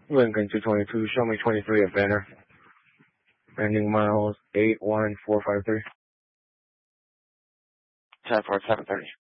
Lincoln 222, show me 23 at Banner. Ending miles 81453. 10 for 730.